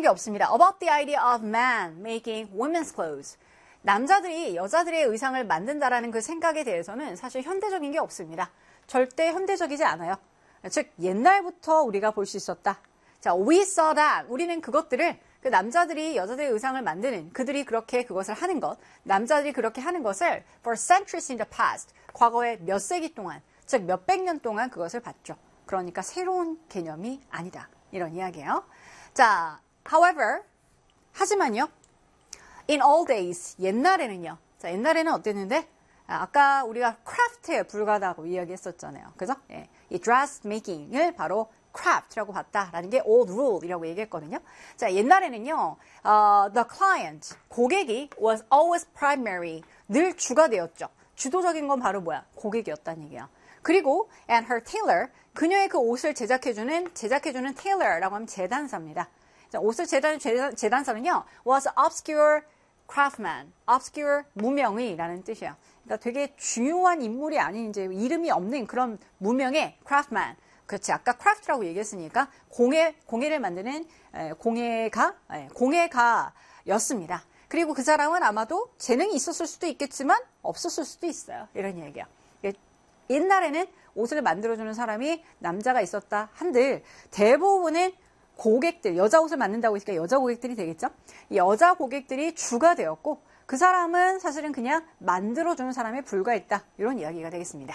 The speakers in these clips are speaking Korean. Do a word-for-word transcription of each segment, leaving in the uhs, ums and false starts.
현대적인 게 없습니다. About the idea of man making women's clothes. 남자들이 여자들의 의상을 만든다라는 그 생각에 대해서는 사실 현대적인 게 없습니다. 절대 현대적이지 않아요. 즉 옛날부터 우리가 볼 수 있었다. 자, we saw that. 우리는 그것들을 그 남자들이 여자들의 의상을 만드는 그들이 그렇게 그것을 하는 것, 남자들이 그렇게 하는 것을 for centuries in the past. 과거에 몇 세기 동안, 즉 몇백 년 동안 그것을 봤죠. 그러니까 새로운 개념이 아니다. 이런 이야기예요. 자, however, 하지만요. In all days, 옛날에는요. 자, 옛날에는 어땠는데? 아, 아까 우리가 craft에 불과하다고 이야기했었잖아요. 그죠? 예, 이 dressmaking을 바로 craft라고 봤다라는 게 old rule이라고 얘기했거든요. 자, 옛날에는요. 어, the client, 고객이 was always primary, 늘 주가 되었죠. 주도적인 건 바로 뭐야? 고객이었다는 얘기야. 그리고 and her tailor, 그녀의 그 옷을 제작해주는 제작해주는 tailor라고 하면 재단사입니다. 자, 옷을 재단, 재단, 재단사는요, was obscure craftsman, obscure 무명의라는 뜻이에요. 그러니까 되게 중요한 인물이 아닌 이제 이름이 없는 그런 무명의 craftsman. 그렇지, 아까 craft라고 얘기했으니까 공예 공예를 만드는 에, 공예가 에, 공예가였습니다. 그리고 그 사람은 아마도 재능이 있었을 수도 있겠지만 없었을 수도 있어요. 이런 얘기야. 옛날에는 옷을 만들어주는 사람이 남자가 있었다 한들 대부분은 고객들, 여자 옷을 만든다고 했으니까 여자 고객들이 되겠죠? 이 여자 고객들이 주가 되었고 그 사람은 사실은 그냥 만들어주는 사람에 불과했다. 이런 이야기가 되겠습니다.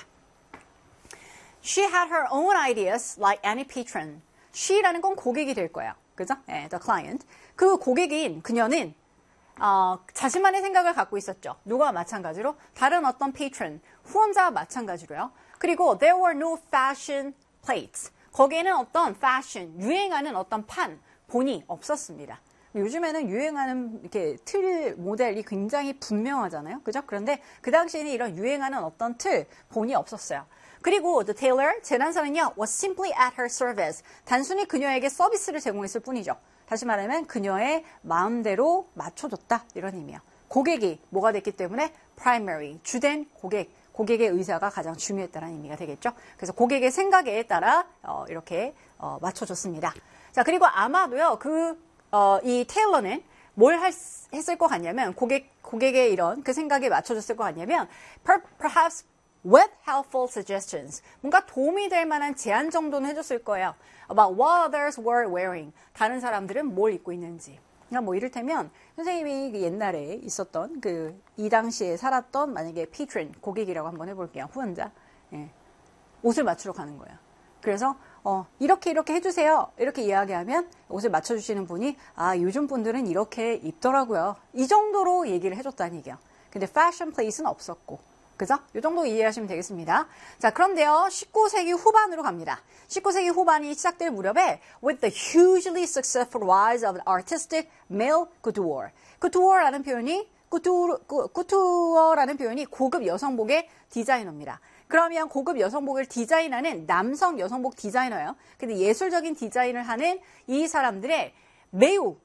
She had her own ideas like any patron. She라는 건 고객이 될 거예요. 그죠? 네, the client. 그 고객인 그녀는 어, 자신만의 생각을 갖고 있었죠. 누가 마찬가지로 다른 어떤 patron, 후원자와 마찬가지로요. 그리고 there were no fashion plates. 거기에는 어떤 fashion, 유행하는 어떤 판, 본이 없었습니다. 요즘에는 유행하는 이렇게 틀 모델이 굉장히 분명하잖아요. 그죠? 그런데 그 당시에는 이런 유행하는 어떤 틀, 본이 없었어요. 그리고 the tailor, 재단사는요, was simply at her service. 단순히 그녀에게 서비스를 제공했을 뿐이죠. 다시 말하면 그녀의 마음대로 맞춰줬다. 이런 의미예요. 고객이 뭐가 됐기 때문에 primary, 주된 고객, 고객의 의사가 가장 중요했다는 의미가 되겠죠. 그래서 고객의 생각에 따라 어, 이렇게 어, 맞춰줬습니다. 자, 그리고 아마도요, 그, 어, 이 테일러는 뭘 할, 했을 것 같냐면, 고객, 고객의 이런 그 생각에 맞춰줬을 것 같냐면, perhaps with helpful suggestions. 뭔가 도움이 될 만한 제안 정도는 해줬을 거예요. About what others were wearing. 다른 사람들은 뭘 입고 있는지. 그러니까 뭐 이를테면 선생님이 그 옛날에 있었던 그 이 당시에 살았던 만약에 patron, 고객이라고 한번 해볼게요. 후원자. 예. 옷을 맞추러 가는 거예요. 그래서 어, 이렇게 이렇게 해주세요. 이렇게 이야기하면 옷을 맞춰주시는 분이 아 요즘 분들은 이렇게 입더라고요. 이 정도로 얘기를 해줬다는 얘기예요. 근데 fashion place는 없었고. 그죠? 이 정도 이해하시면 되겠습니다. 자, 그런데요, 십구 세기 후반으로 갑니다. 십구 세기 후반이 시작될 무렵에 with the hugely successful rise of artistic male couture. couture라는 표현이 couture, couture라는 표현이 고급 여성복의 디자이너입니다. 그러면 고급 여성복을 디자인하는 남성 여성복 디자이너예요. 근데 예술적인 디자인을 하는 이 사람들의 매우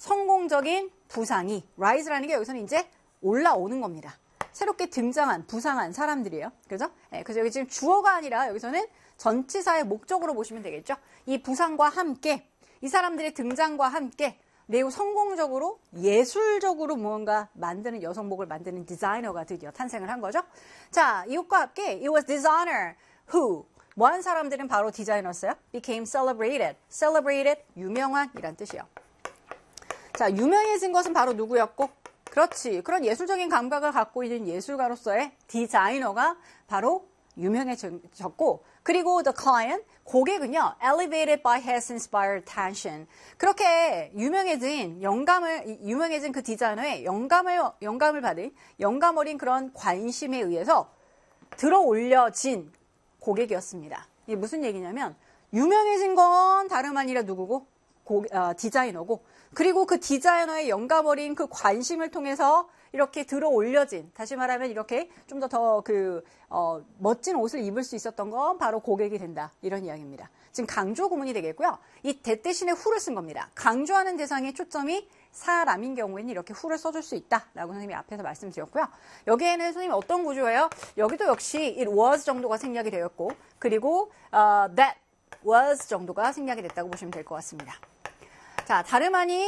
성공적인 부상이 rise라는 게 여기서는 이제 올라오는 겁니다. 새롭게 등장한, 부상한 사람들이에요. 그죠? 네, 그래서 여기 지금 주어가 아니라 여기서는 전치사의 목적으로 보시면 되겠죠? 이 부상과 함께, 이 사람들의 등장과 함께 매우 성공적으로, 예술적으로 무언가 만드는, 여성복을 만드는 디자이너가 드디어 탄생을 한 거죠. 자, 이것과 함께 it was designer who, 뭐한 사람들은 바로 디자이너였어요? became celebrated. celebrated, 유명한 이란 뜻이에요. 자, 유명해진 것은 바로 누구였고? 그렇지. 그런 예술적인 감각을 갖고 있는 예술가로서의 디자이너가 바로 유명해졌고, 그리고 the client, 고객은요, elevated by his inspired attention. 그렇게 유명해진 영감을, 유명해진 그 디자이너의 영감을, 영감을 받은, 영감 어린 그런 관심에 의해서 들어 올려진 고객이었습니다. 이게 무슨 얘기냐면, 유명해진 건 다름 아니라 누구고? 고, 어, 디자이너고, 그리고 그 디자이너의 영감 어린 그 관심을 통해서 이렇게 들어 올려진, 다시 말하면 이렇게 좀 더 더 그, 어, 멋진 옷을 입을 수 있었던 건 바로 고객이 된다. 이런 이야기입니다. 지금 강조 구문이 되겠고요. 이 대 대신에 who를 쓴 겁니다. 강조하는 대상의 초점이 사람인 경우에는 이렇게 who를 써줄 수 있다라고 선생님이 앞에서 말씀드렸고요. 여기에는 선생님이 어떤 구조예요? 여기도 역시 it was 정도가 생략이 되었고, 그리고 uh, that was 정도가 생략이 됐다고 보시면 될 것 같습니다. 자, 다름 아닌